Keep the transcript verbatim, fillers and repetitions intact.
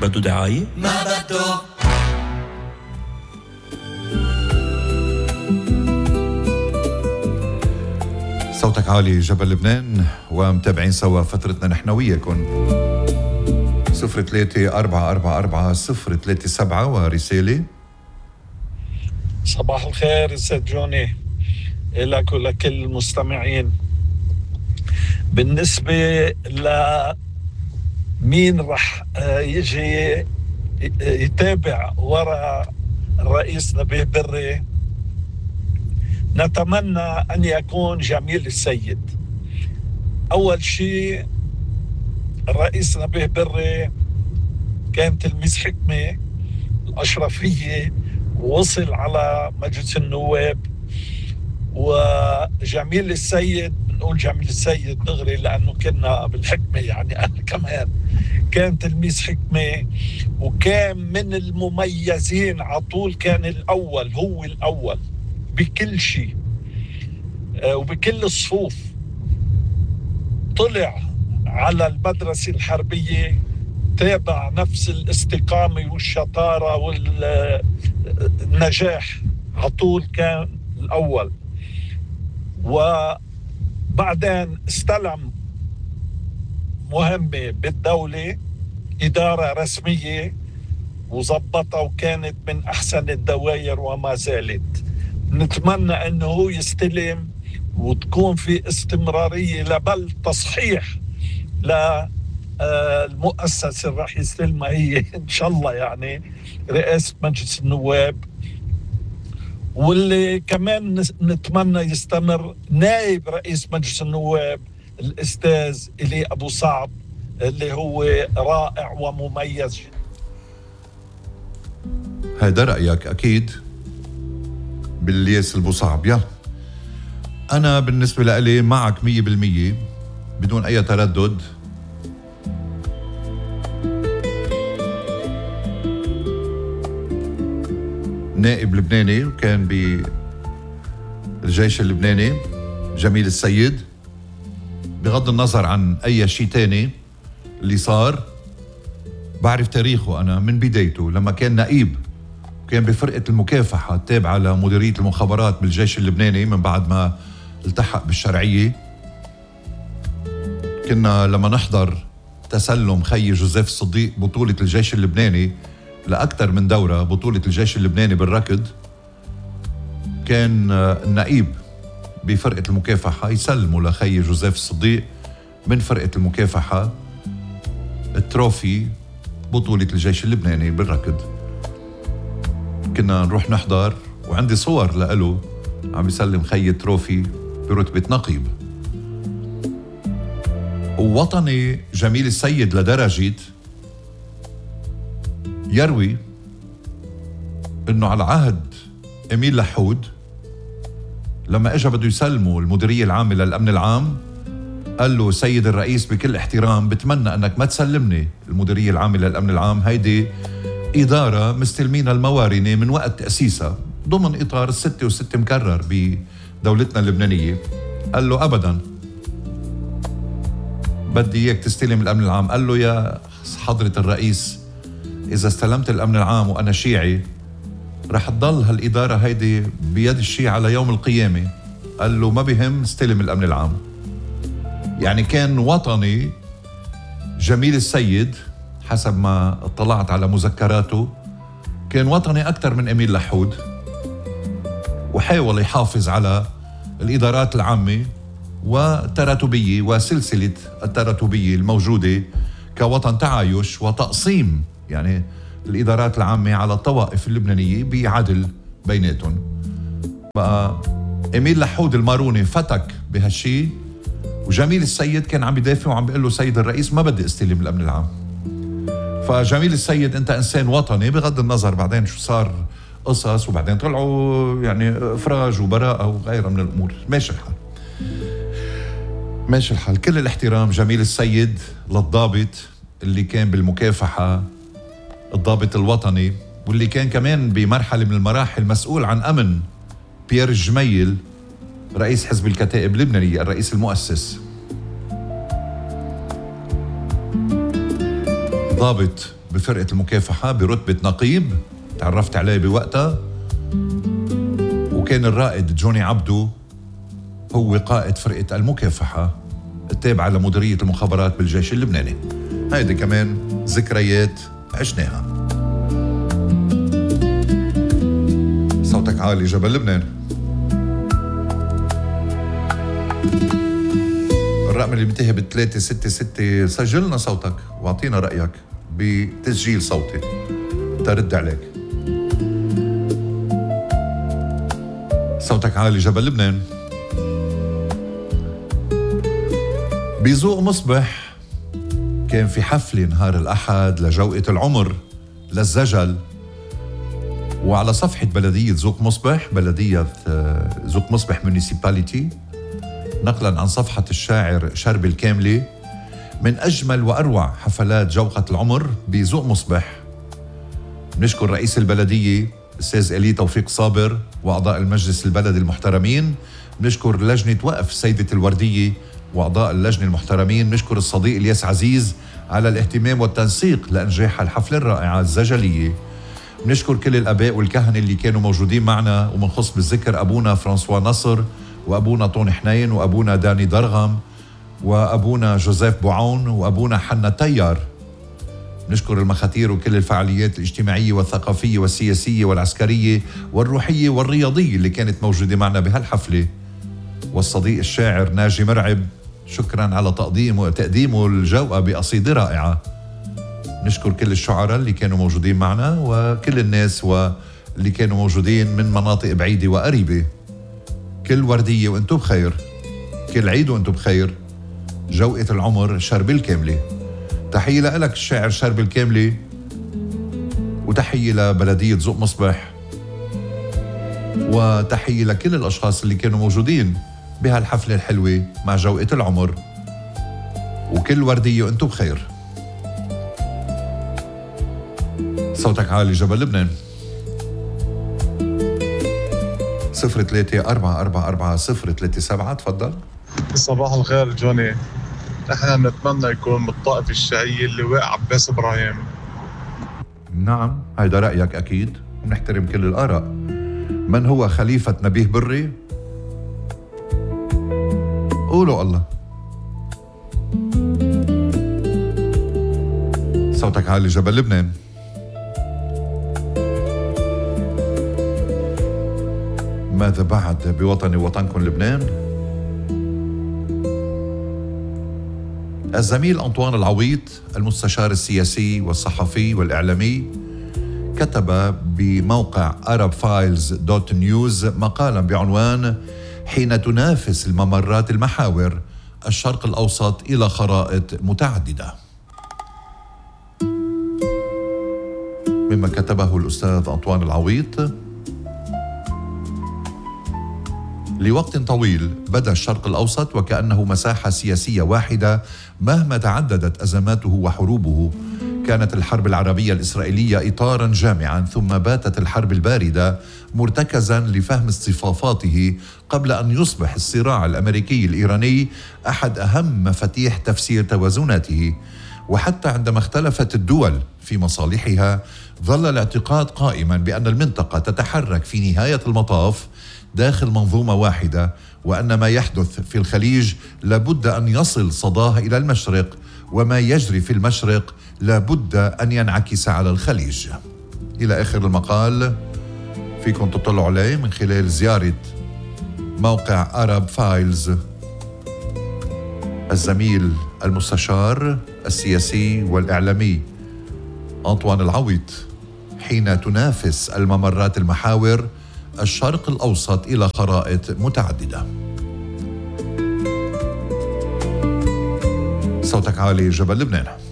بده دعاية؟ ما بده. صوتك عالي جبل لبنان، ومتابعين سوا فترتنا نحن وياكم. صفر ثلاثة أربعة أربعة أربعة صفر ثلاثة سبعة ورسالة. صباح الخير أستاذ جوني لك ولكل المستمعين. بالنسبة لمين رح يجي يتابع وراء الرئيس نبيه بري، نتمنى أن يكون جميل السيد. أول شيء الرئيس نبيه بري كان تلميذ حكمة الأشرفية ووصل على مجلس النواب، وجميل السيد بنقول جميل السيد دغري لأنه كنا بالحكمة، يعني أنا كمان كان تلميذ حكمة وكان من المميزين عطول، كان الأول، هو الأول بكل شيء وبكل الصفوف. طلع على المدرسة الحربية، تابع نفس الاستقامة والشطارة والنجاح، عطول كان الأول. وبعدين استلم مهمة بالدولة، إدارة رسمية، وزبطها وكانت من أحسن الدوائر وما زالت. نتمنى أنه هو يستلم وتكون في استمرارية لبل تصحيح للمؤسسة اللي راح يستلمها هي إن شاء الله، يعني رئاسة مجلس النواب. واللي كمان نتمنى يستمر نائب رئيس مجلس النواب الأستاذ إلي أبو صعب، اللي هو رائع ومميز. هذا رأيك أكيد بالليس أبو صعب. يلا أنا بالنسبة لي معك مية بالمية بدون أي تردد. نائب لبناني وكان بالجيش اللبناني، جميل السيد، بغض النظر عن أي شيء تاني اللي صار. بعرف تاريخه أنا من بدايته لما كان نائب، كان بفرقة المكافحة التابعة لمديرية المخابرات بالجيش اللبناني من بعد ما التحق بالشرعية. كنا لما نحضر تسلم خي جوزيف الصديق بطولة الجيش اللبناني لأكثر من دورة، بطولة الجيش اللبناني بالركض، كان النائب بفرقة المكافحة يسلموا لخي جوزيف الصديق من فرقة المكافحة التروفي بطولة الجيش اللبناني بالركض. كنا نروح نحضر وعندي صور لأله عم يسلم خي التروفي برتبة نقيب. ووطني جميل السيد لدرجة يروي انه على عهد اميل لحود لما اجى بده يسلموا المديرية العامة للأمن العام، قال له سيد الرئيس بكل احترام بتمنى انك ما تسلمني المديرية العامة للأمن العام، هيدي إدارة مستلمين الموارنة من وقت تأسيسها ضمن إطار الستة وستة مكرر بدولتنا اللبنانية. قال له أبدا، بدي إياك تستلم الأمن العام. قال له يا حضرة الرئيس، إذا استلمت الأمن العام وأنا شيعي رح تضل هالإدارة هيدي بيد الشيعة ليوم القيامة. قال له ما بهم، استلم الأمن العام. يعني كان وطني جميل السيد حسب ما اطلعت على مذكراته، كان وطني أكثر من أميل لحود، وحاول يحافظ على الإدارات العامة والتراتبية وسلسلة التراتبية الموجودة كوطن تعايش وتقسيم يعني الإدارات العامة على الطوائف اللبنانية بعدل بيناتهم. بقى أميل لحود الماروني فتك بهالشي، وجميل السيد كان عم يدافع وعم بيقول له سيد الرئيس ما بدي استلم الأمن العام. فجميل السيد انت انسان وطني بغض النظر بعدين شو صار قصص، وبعدين طلعوا يعني افراج وبراءة وغيرها من الامور. ماشي الحال ماشي الحال كل الاحترام جميل السيد للضابط اللي كان بالمكافحة، الضابط الوطني، واللي كان كمان بمرحلة من المراحل مسؤول عن امن بيير الجميل رئيس حزب الكتائب اللبنانية، الرئيس المؤسس. ضابط بفرقة المكافحة برتبة نقيب، تعرفت عليه بوقتها. وكان الرائد جوني عبدو هو قائد فرقة المكافحة التابعة لمديرية المخابرات بالجيش اللبناني. هيدي كمان ذكريات عشناها. صوتك عالي جبل لبنان. الرقم اللي بينتهي ب ثلاثة ستة ستة سجلنا صوتك واعطينا رأيك بتسجيل صوتي ترد عليك. صوتك عالي جبل لبنان. بذوق مصبح كان في حفلة نهار الأحد لجوقة العمر للزجل، وعلى صفحة بلدية ذوق مصبح، بلدية ذوق مصبح مونيسيباليتي، نقلا عن صفحة الشاعر شرب الكاملي، من أجمل وأروع حفلات جوقة العمر بذوق مصبح. نشكر رئيس البلدية الأستاذ إلي توفيق صابر وأعضاء المجلس البلدي المحترمين. نشكر لجنة وقف سيدة الوردية وأعضاء اللجنة المحترمين. نشكر الصديق الياس عزيز على الاهتمام والتنسيق لإنجاح الحفلة الرائعة الزجلية. نشكر كل الآباء والكهنة اللي كانوا موجودين معنا، ومنخص بالذكر أبونا فرانسوا نصر وأبونا طون حنين وأبونا داني درغم وأبونا جوزيف بوعون وأبونا حنا تيار. نشكر المخاتير وكل الفعاليات الاجتماعية والثقافية والسياسية والعسكرية والروحية والرياضية اللي كانت موجودة معنا بهالحفلة. والصديق الشاعر ناجي مرعب، شكرا على تقديمه تقديمه الجوقة بقصيدة رائعة. نشكر كل الشعراء اللي كانوا موجودين معنا وكل الناس واللي كانوا موجودين من مناطق بعيدة وقريبة. كل وردية وانتم بخير، كل عيد وانتم بخير. جوقة العمر شرب الكاملي. تحية لك الشاعر شرب الكاملي، وتحية لبلدية ذوق مصبح، وتحية لكل الأشخاص اللي كانوا موجودين بهالحفلة الحلوة مع جوقة العمر. وكل وردية وانتم بخير. صوتك عالي جبل لبنان. صفر ثلاثة أربعة أربعة أربعة صفر ثلاثة سبعة. تفضل. صباح الخير جوني، نحن نتمنى يكون بالطائفة الشهية اللواء عباس إبراهيم. نعم، هيدا رأيك أكيد، ونحترم كل الآراء. من هو خليفة نبيه بري؟ قولوا الله. صوتك عالي جبل لبنان. ماذا بعد بوطني وطنكم لبنان؟ الزميل أنطوان العويط المستشار السياسي والصحفي والإعلامي كتب بموقع arab files دوت نيوز مقالا بعنوان حين تنافس الممرات المحاور الشرق الأوسط إلى خرائط متعددة، مما كتبه الأستاذ أنطوان العويط: لوقت طويل بدا الشرق الأوسط وكأنه مساحة سياسية واحدة مهما تعددت أزماته وحروبه. كانت الحرب العربية الإسرائيلية إطاراً جامعاً، ثم باتت الحرب الباردة مرتكزاً لفهم اصطفافاته، قبل أن يصبح الصراع الأمريكي الإيراني أحد أهم مفاتيح تفسير توازناته. وحتى عندما اختلفت الدول في مصالحها، ظل الاعتقاد قائماً بأن المنطقة تتحرك في نهاية المطاف داخل منظومة واحدة، وأن ما يحدث في الخليج لابد أن يصل صداه إلى المشرق، وما يجري في المشرق لابد أن ينعكس على الخليج. إلى آخر المقال، فيكم تطلعوا عليه من خلال زيارة موقع arab files. الزميل المستشار السياسي والإعلامي أنطوان العويط: حين تنافس الممرات المحاور الشرق الأوسط إلى خرائط متعددة. صوتك عالي جبل لبنان.